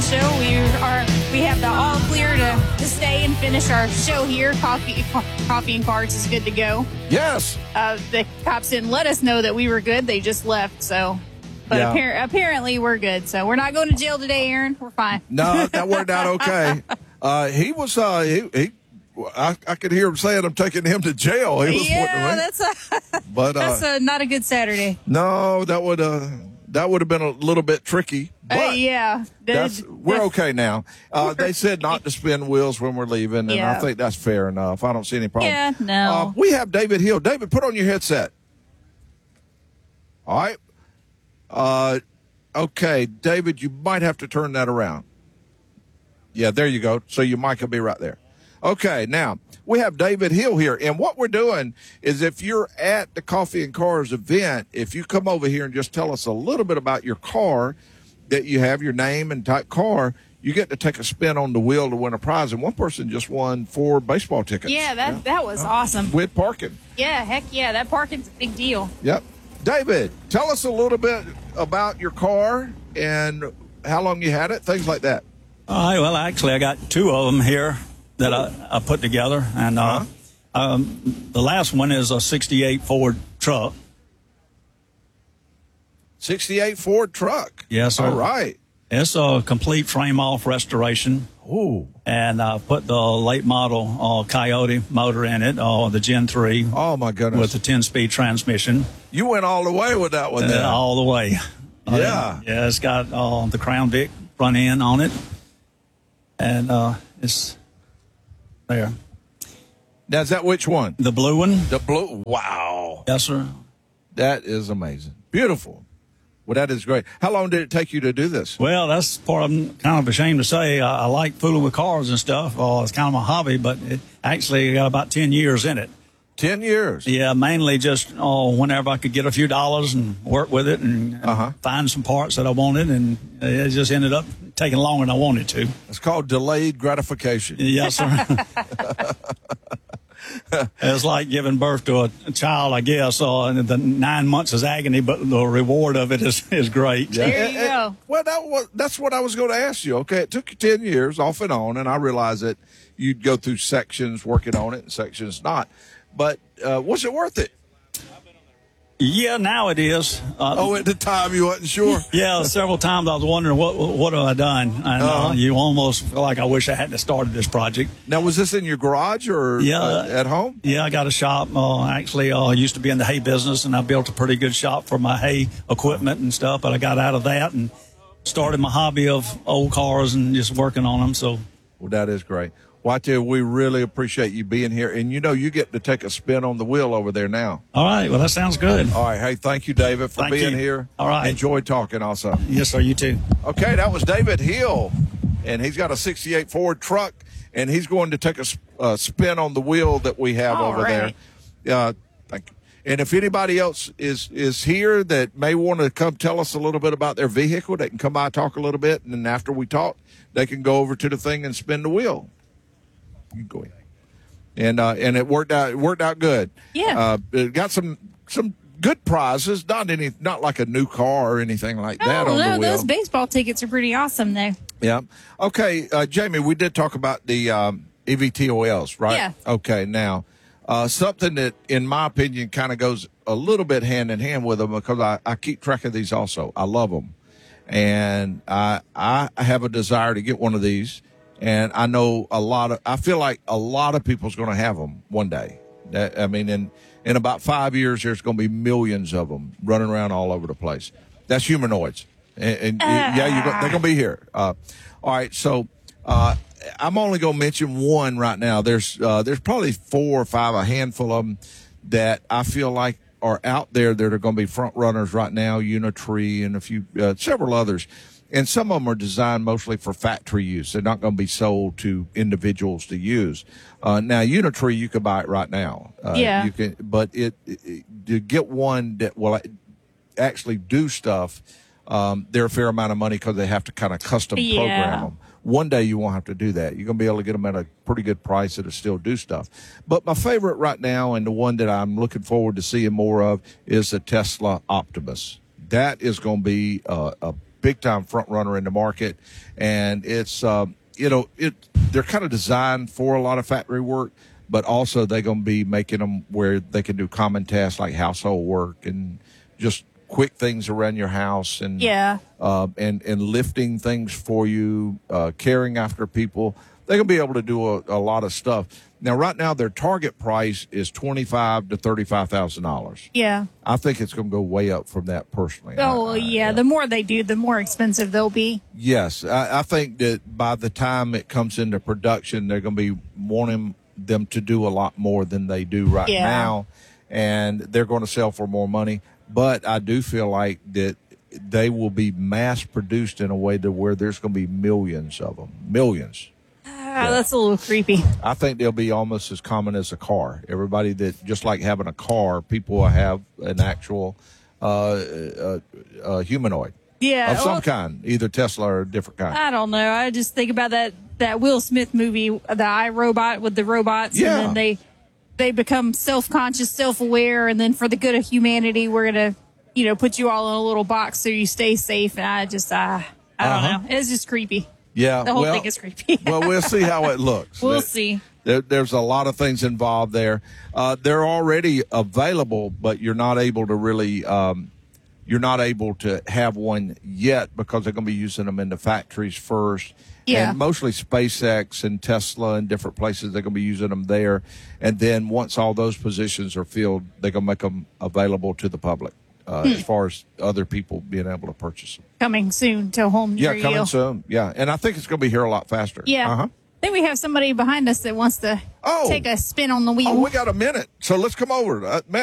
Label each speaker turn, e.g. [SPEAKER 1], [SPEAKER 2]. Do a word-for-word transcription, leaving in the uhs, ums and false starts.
[SPEAKER 1] show. We are we have the all clear to, to stay and finish our show here. Coffee, coffee and cards is good to go.
[SPEAKER 2] Yes.
[SPEAKER 1] Uh, the cops didn't let us know that we were good. They just left. So, but
[SPEAKER 2] Yeah.
[SPEAKER 1] appar- apparently we're good. So we're not going to jail today, Aaron. We're fine.
[SPEAKER 2] No, that worked out okay. Uh, he was. Uh, he. he I, I could hear him saying, "I'm taking him to jail." He was
[SPEAKER 1] yeah,
[SPEAKER 2] wanting to
[SPEAKER 1] that's a
[SPEAKER 2] But uh,
[SPEAKER 1] that's a, not a good Saturday.
[SPEAKER 2] no, that would uh, that would have been a little bit tricky. But
[SPEAKER 1] Uh, yeah, The-
[SPEAKER 2] that's, we're
[SPEAKER 1] the-
[SPEAKER 2] okay now. Uh, they said not to spin wheels when we're leaving, and
[SPEAKER 1] Yeah.
[SPEAKER 2] I think that's fair enough. I don't see any problem.
[SPEAKER 1] Yeah, no.
[SPEAKER 2] Uh, we have David Hill. David, put on your headset. All right. Uh, okay, David, you might have to turn that around. Yeah, there you go. So your mic will be right there. Okay, now we have David Hill here, and what we're doing is if you're at the Coffee and Cars event, if you come over here and just tell us a little bit about your car that you have, your name and type car, you get to take a spin on the wheel to win a prize. And one person just won four baseball tickets.
[SPEAKER 1] Yeah, that that was awesome.
[SPEAKER 2] With parking.
[SPEAKER 1] Yeah, heck yeah, that parking's a big deal.
[SPEAKER 2] Yep. David, tell us a little bit about your car and how long you had it, things like that.
[SPEAKER 3] All right, well, actually, I got two of them here that I, I put together. And uh,
[SPEAKER 2] Uh-huh.
[SPEAKER 3] um, the last one is a sixty-eight Ford truck.
[SPEAKER 2] sixty-eight Ford truck.
[SPEAKER 3] Yes, sir.
[SPEAKER 2] All right.
[SPEAKER 3] It's a complete frame-off restoration.
[SPEAKER 2] Ooh.
[SPEAKER 3] And I put the late model uh, Coyote motor in it, uh, the Gen three,
[SPEAKER 2] Oh, my goodness.
[SPEAKER 3] with the ten-speed transmission,
[SPEAKER 2] You went all the way with that one
[SPEAKER 3] uh,
[SPEAKER 2] then.
[SPEAKER 3] all the way. Uh,
[SPEAKER 2] Yeah.
[SPEAKER 3] yeah, it's got uh, the Crown Vic front end on it. And uh, it's there.
[SPEAKER 2] Now, is that which one?
[SPEAKER 3] The blue one?
[SPEAKER 2] The blue. Wow.
[SPEAKER 3] Yes, sir.
[SPEAKER 2] That is amazing. Beautiful. Well, that is great. How long did it take you to do this?
[SPEAKER 3] Well, that's part I'm kind of ashamed to say. I, I like fooling with cars and stuff. Uh, it's kind of my hobby, but it actually got about ten years in it.
[SPEAKER 2] Ten years.
[SPEAKER 3] Yeah, mainly just uh, whenever I could get a few dollars and work with it and, and
[SPEAKER 2] Uh-huh.
[SPEAKER 3] find some parts that I wanted, and it just ended up taking longer than I wanted to.
[SPEAKER 2] It's called delayed gratification.
[SPEAKER 3] Yes, sir. It's like giving birth to a, a child, I guess. Uh, and the nine months is agony, but the reward of it is, is great.
[SPEAKER 2] Yeah.
[SPEAKER 1] There
[SPEAKER 2] And-
[SPEAKER 1] you
[SPEAKER 2] and-
[SPEAKER 1] go.
[SPEAKER 2] Well, that was, that's what I was going to ask you. Okay, it took you ten years off and on, and I realized that you'd go through sections working on it and sections not. But uh, was it worth it?
[SPEAKER 3] Yeah, now it is. Uh,
[SPEAKER 2] Oh, at the time you wasn't sure.
[SPEAKER 3] Yeah, several times I was wondering what what have I done, and
[SPEAKER 2] Uh-huh.
[SPEAKER 3] uh, you almost feel like I wish I hadn't started this project.
[SPEAKER 2] Now, was this in your garage or
[SPEAKER 3] Yeah.
[SPEAKER 2] uh, at home?
[SPEAKER 3] Yeah, I got a shop. Uh, actually, uh, I used to be in the hay business, and I built a pretty good shop for my hay equipment and stuff. But I got out of that and started my hobby of old cars and just working on them. So,
[SPEAKER 2] Well, that is great. Well, I tell you, we really appreciate you being here. And, you know, you get to take a spin on the wheel over there now.
[SPEAKER 3] all right, well that sounds good.
[SPEAKER 2] All right. Hey, thank you, David, for
[SPEAKER 3] Thank
[SPEAKER 2] being
[SPEAKER 3] you.
[SPEAKER 2] here.
[SPEAKER 3] All right.
[SPEAKER 2] Enjoyed talking also.
[SPEAKER 3] Yes, sir. You too.
[SPEAKER 2] Okay, that was David Hill, and he's got a sixty-eight Ford truck, and he's going to take a s- uh, spin on the wheel that we have
[SPEAKER 1] All
[SPEAKER 2] over
[SPEAKER 1] right.
[SPEAKER 2] there. Uh, thank you. And if anybody else is is here that may want to come tell us a little bit about their vehicle, they can come by, talk a little bit, and then after we talk, they can go over to the thing and spin the wheel. You can go ahead. And uh, and it worked out. It worked out good.
[SPEAKER 1] Yeah.
[SPEAKER 2] Uh, it got some some good prizes. Not any, not like a new car or anything like that
[SPEAKER 1] Oh,
[SPEAKER 2] on
[SPEAKER 1] no,
[SPEAKER 2] the wheel.
[SPEAKER 1] those baseball tickets are pretty awesome, though.
[SPEAKER 2] Yeah. Okay, uh, Jamie, we did talk about the um, E V T O Ls, right?
[SPEAKER 1] Yeah.
[SPEAKER 2] Okay, now, uh, something that, in my opinion, kind of goes a little bit hand in hand with them because I, I keep track of these also. I love them. And I, I have a desire to get one of these. And I know a lot of, I feel like a lot of people's going to have them one day. That, I mean, in, in about five years, there's going to be millions of them running around all over the place. That's humanoids. And, and
[SPEAKER 1] Uh.
[SPEAKER 2] yeah, you're, go- they're going to be here. Uh, all right. So, uh, I'm only going to mention one right now. There's, uh, there's probably four or five, a handful of them that I feel like are out there that are going to be front runners right now. Unitree and a few, uh, several others. And some of them are designed mostly for factory use. They're not going to be sold to individuals to use. Uh, now, Unitree, you can buy it right now. Uh,
[SPEAKER 1] Yeah.
[SPEAKER 2] You can, but it, it to get one that will actually do stuff, um, they're a fair amount of money because they have to kind of custom
[SPEAKER 1] Yeah.
[SPEAKER 2] program them. One day you won't have to do that. You're going to be able to get them at a pretty good price that'll still do stuff. But my favorite right now, and the one that I'm looking forward to seeing more of, is the Tesla Optimus. That is going to be a, a big time front runner in the market, and it's uh, you know it they're kind of designed for a lot of factory work, but also they're going to be making them where they can do common tasks like household work and just quick things around your house and
[SPEAKER 1] Yeah.
[SPEAKER 2] uh, and and lifting things for you, uh, caring after people. They're gonna be able to do a, a lot of stuff. Now, right now, their target price is twenty five to thirty five thousand dollars.
[SPEAKER 1] Yeah.
[SPEAKER 2] I think it's gonna go way up from that personally.
[SPEAKER 1] Oh,
[SPEAKER 2] I- I-
[SPEAKER 1] yeah. The more they do, the more expensive they'll be.
[SPEAKER 2] Yes, I, I think that by the time it comes into production, they're going to be wanting them to do a lot more than they do right
[SPEAKER 1] Yeah.
[SPEAKER 2] now, and they're going to sell for more money. But I do feel like that they will be mass produced in a way to where there's going to be millions of them, millions.
[SPEAKER 1] Ah, that's a little creepy.
[SPEAKER 2] I think they'll be almost as common as a car. Everybody that just like having a car, people will have an actual uh, uh, uh, humanoid.
[SPEAKER 1] Yeah.
[SPEAKER 2] Of some
[SPEAKER 1] well,
[SPEAKER 2] kind, either Tesla or a different kind.
[SPEAKER 1] I don't know. I just think about that that Will Smith movie, the iRobot with the robots,
[SPEAKER 2] Yeah.
[SPEAKER 1] and then they they become self conscious, self aware, and then for the good of humanity, we're gonna you know put you all in a little box so you stay safe. And I just uh, I don't
[SPEAKER 2] Uh-huh.
[SPEAKER 1] know. It's just creepy.
[SPEAKER 2] Yeah,
[SPEAKER 1] The whole
[SPEAKER 2] well,
[SPEAKER 1] thing is creepy.
[SPEAKER 2] well, we'll see how it looks.
[SPEAKER 1] We'll
[SPEAKER 2] There-
[SPEAKER 1] see.
[SPEAKER 2] There, there's a lot of things involved there. Uh, they're already available, but you're not able to really. Um, you're not able to have one yet because they're going to be using them in the factories first.
[SPEAKER 1] Yeah.
[SPEAKER 2] And mostly SpaceX and Tesla and different places, they're going to be using them there. And then once all those positions are filled, they're going to make them available to the public uh,
[SPEAKER 1] Hmm.
[SPEAKER 2] as far as other people being able to purchase them.
[SPEAKER 1] Coming soon to home
[SPEAKER 2] Yeah,
[SPEAKER 1] near
[SPEAKER 2] coming
[SPEAKER 1] you.
[SPEAKER 2] soon. Yeah. And I think it's going to be here a lot faster.
[SPEAKER 1] Yeah.
[SPEAKER 2] Uh-huh.
[SPEAKER 1] I think we have somebody behind us that wants to
[SPEAKER 2] Oh.
[SPEAKER 1] take a spin on the wheel.
[SPEAKER 2] Oh, we got a minute. So let's come over. Uh, Matt,